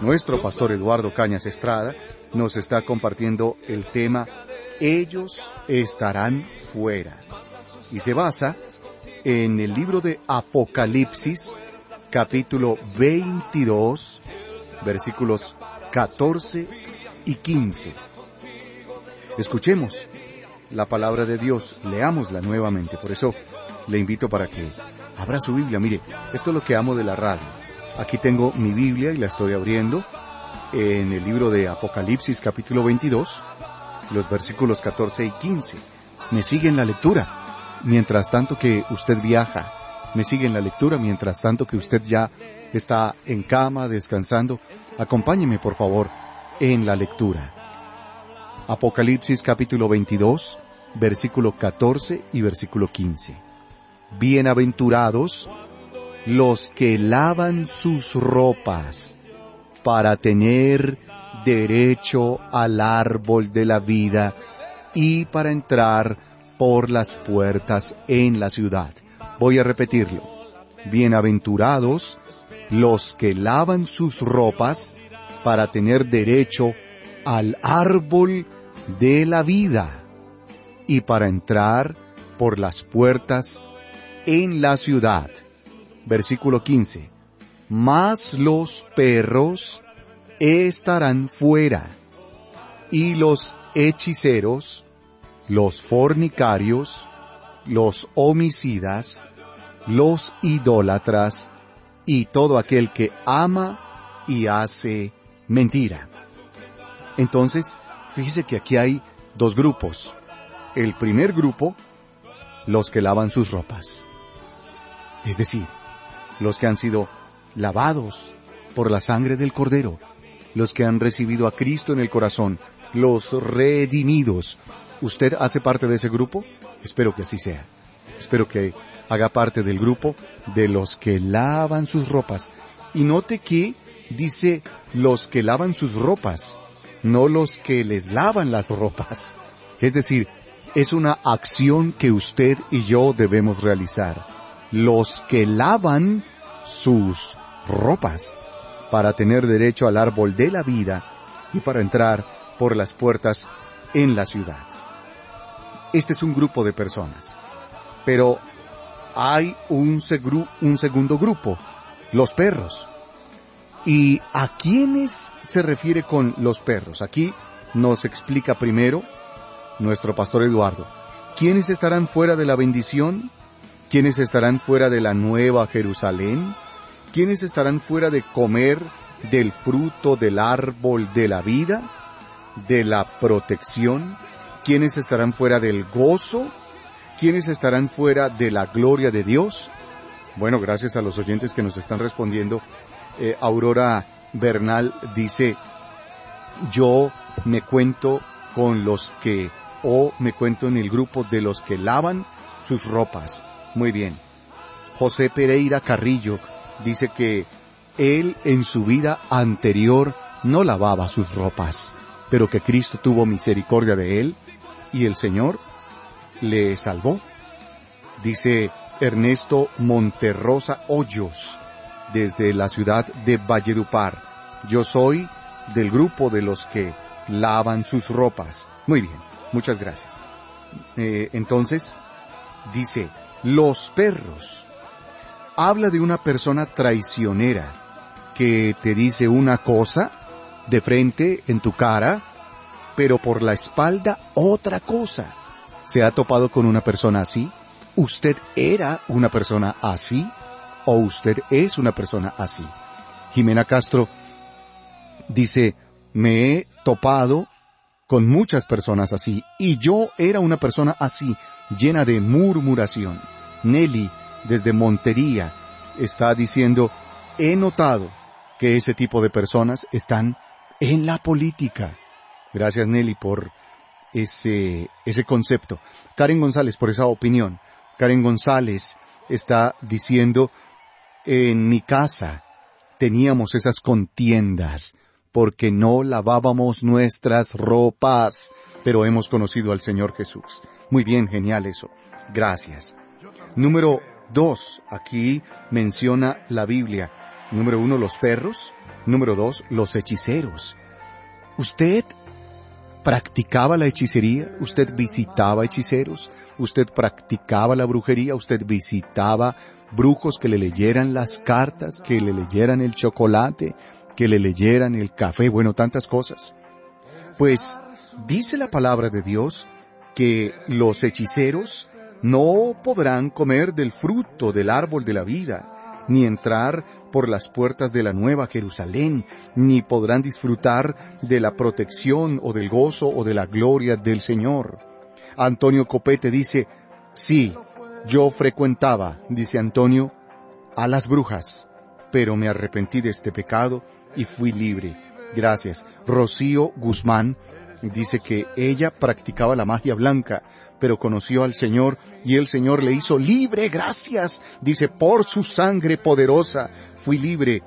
Nuestro pastor Eduardo Cañas Estrada nos está compartiendo el tema Ellos estarán fuera. Y se basa en el libro de Apocalipsis, capítulo 22, versículos 14 y 15. Escuchemos la palabra de Dios, leámosla nuevamente. Por eso le invito para que abra su Biblia. Mire, esto es lo que amo de la radio. Aquí tengo mi Biblia y la estoy abriendo en el libro de Apocalipsis, capítulo 22, los versículos 14 y 15. Me sigue en la lectura, mientras tanto que usted viaja. Me sigue en la lectura, mientras tanto que usted ya está en cama, descansando. Acompáñeme, por favor, en la lectura. Apocalipsis capítulo 22, versículo 14 y versículo 15. Bienaventurados los que lavan sus ropas para tener derecho al árbol de la vida y para entrar por las puertas en la ciudad. Voy a repetirlo. Bienaventurados los que lavan sus ropas para tener derecho al árbol de la vida y para entrar por las puertas en la ciudad. Versículo 15. Mas los perros estarán fuera, y los hechiceros, los fornicarios, los homicidas, los idólatras, y todo aquel que ama y hace mentira. Entonces, fíjese que aquí hay dos grupos. El primer grupo, los que lavan sus ropas. Es decir, los que han sido lavados por la sangre del Cordero, los que han recibido a Cristo en el corazón, los redimidos. ¿Usted hace parte de ese grupo? Espero que así sea. Espero que haga parte del grupo de los que lavan sus ropas. Y note que dice los que lavan sus ropas, no los que les lavan las ropas. Es decir, es una acción que usted y yo debemos realizar. Los que lavan sus ropas para tener derecho al árbol de la vida y para entrar por las puertas en la ciudad. Este es un grupo de personas. Pero hay un segundo grupo, los perros. ¿Y a quiénes se refiere con los perros? Aquí nos explica primero nuestro pastor Eduardo. ¿Quiénes estarán fuera de la bendición? ¿Quiénes estarán fuera de la nueva Jerusalén? ¿Quiénes estarán fuera de comer del fruto del árbol de la vida, de la protección? ¿Quiénes estarán fuera del gozo? ¿Quiénes estarán fuera de la gloria de Dios? Bueno, gracias a los oyentes que nos están respondiendo. Aurora Bernal dice, yo me cuento con los que, o me cuento en el grupo de los que lavan sus ropas. Muy bien. José Pereira Carrillo dice que él en su vida anterior no lavaba sus ropas, pero que Cristo tuvo misericordia de él y el Señor le salvó. Dice Ernesto Monterrosa Hoyos, desde la ciudad de Valledupar. Yo soy del grupo de los que lavan sus ropas. Muy bien, muchas gracias. Entonces, dice, los perros. Habla de una persona traicionera que te dice una cosa de frente en tu cara, pero por la espalda otra cosa. ¿Se ha topado con una persona así? ¿Usted era una persona así? ¿O usted es una persona así? Jimena Castro dice, me he topado con muchas personas así, y yo era una persona así, llena de murmuración. Nelly, desde Montería, está diciendo, he notado que ese tipo de personas están en la política. Gracias, Nelly, por ese concepto. Karen González, por esa opinión. Karen González está diciendo, en mi casa teníamos esas contiendas porque no lavábamos nuestras ropas, pero hemos conocido al Señor Jesús. Muy bien, genial eso. Gracias. Número 2, aquí menciona la Biblia. Número 1, los perros. Número 2, los hechiceros. ¿Usted practicaba la hechicería? ¿Usted visitaba hechiceros? ¿Usted practicaba la brujería? ¿Usted visitaba brujos que le leyeran las cartas, que le leyeran el chocolate, que le leyeran el café? Bueno, tantas cosas. Pues dice la palabra de Dios que los hechiceros no podrán comer del fruto del árbol de la vida, ni entrar por las puertas de la Nueva Jerusalén, ni podrán disfrutar de la protección o del gozo o de la gloria del Señor. Antonio Copete dice, sí, yo frecuentaba, dice Antonio, a las brujas, pero me arrepentí de este pecado y fui libre. Gracias. Rocío Guzmán dice que ella practicaba la magia blanca, pero conoció al Señor y el Señor le hizo libre, gracias. Dice, por su sangre poderosa fui libre.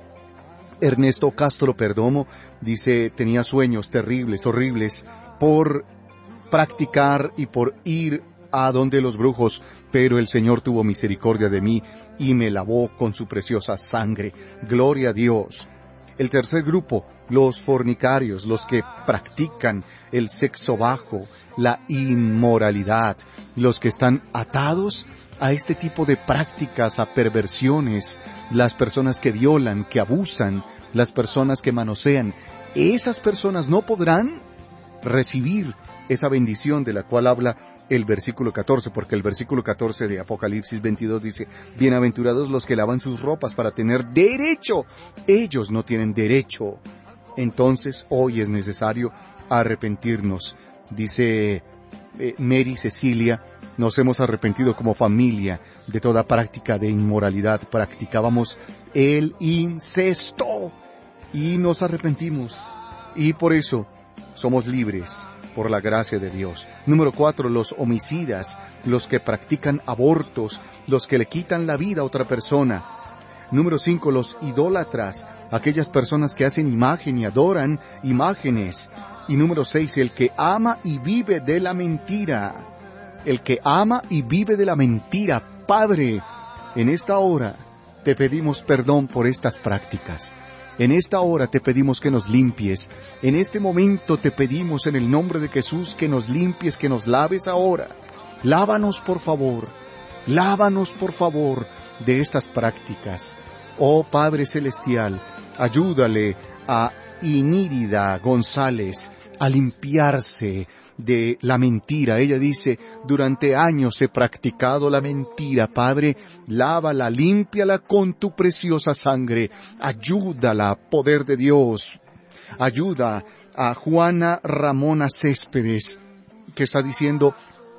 Ernesto Castro Perdomo dice, tenía sueños terribles, horribles, por practicar y por ir a donde los brujos, pero el Señor tuvo misericordia de mí y me lavó con su preciosa sangre. Gloria a Dios. El tercer grupo, los fornicarios, los que practican el sexo bajo, la inmoralidad, los que están atados a este tipo de prácticas, a perversiones, las personas que violan, que abusan, las personas que manosean. Esas personas no podrán recibir esa bendición de la cual habla el versículo 14, porque el versículo 14 de Apocalipsis 22 dice, bienaventurados los que lavan sus ropas para tener derecho. Ellos no tienen derecho. Entonces, hoy es necesario arrepentirnos. Dice Mary Cecilia, nos hemos arrepentido como familia de toda práctica de inmoralidad. Practicábamos el incesto y nos arrepentimos. Y por eso somos libres por la gracia de Dios. Número 4, los homicidas, los que practican abortos, los que le quitan la vida a otra persona. Número 5, los idólatras, aquellas personas que hacen imagen y adoran imágenes. Y número 6, el que ama y vive de la mentira. El que ama y vive de la mentira. Padre, en esta hora te pedimos perdón por estas prácticas. En esta hora te pedimos que nos limpies. En este momento te pedimos en el nombre de Jesús que nos limpies, que nos laves ahora. Lávanos por favor. Lávanos por favor de estas prácticas. Oh Padre Celestial, ayúdale a Inírida González a limpiarse de la mentira. Ella dice, durante años he practicado la mentira. Padre, lávala, límpiala con tu preciosa sangre. Ayúdala, poder de Dios. Ayuda a Juana Ramona Céspedes, que está diciendo,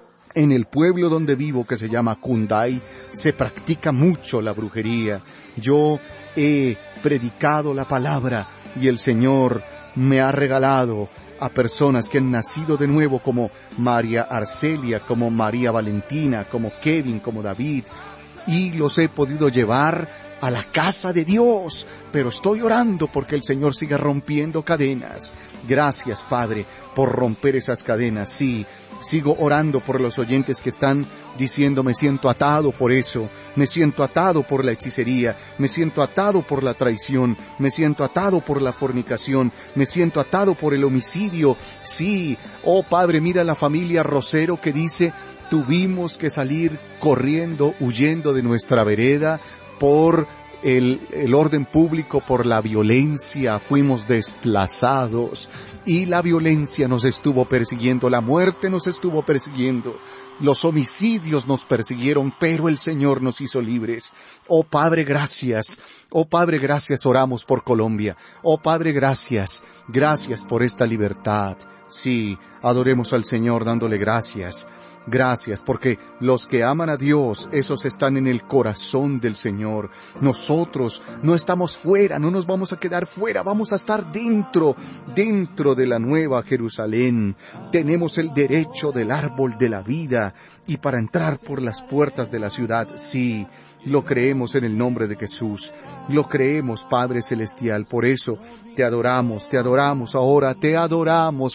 en el pueblo donde vivo, que se llama Cunday, se practica mucho la brujería. Yo he predicado la palabra y el Señor me ha regalado a personas que han nacido de nuevo, como María Arcelia, como María Valentina, como Kevin, como David, y los he podido llevar a la casa de Dios, pero estoy orando porque el Señor siga rompiendo cadenas. Gracias, Padre, por romper esas cadenas. Sí, sigo orando por los oyentes que están diciendo, me siento atado por eso, me siento atado por la hechicería, me siento atado por la traición, me siento atado por la fornicación, me siento atado por el homicidio. Sí, oh Padre, mira la familia Rosero que dice, tuvimos que salir corriendo, huyendo de nuestra vereda, por el orden público, por la violencia, fuimos desplazados y la violencia nos estuvo persiguiendo, la muerte nos estuvo persiguiendo, los homicidios nos persiguieron, pero el Señor nos hizo libres. Oh Padre, gracias. Oh Padre, gracias, oramos por Colombia. Oh Padre, gracias. Gracias por esta libertad. Sí, adoremos al Señor dándole gracias. Gracias, porque los que aman a Dios, esos están en el corazón del Señor. Nosotros no estamos fuera, no nos vamos a quedar fuera, vamos a estar dentro de la Nueva Jerusalén. Tenemos el derecho del árbol de la vida y para entrar por las puertas de la ciudad, sí, lo creemos en el nombre de Jesús. Lo creemos, Padre Celestial, por eso te adoramos ahora, te adoramos.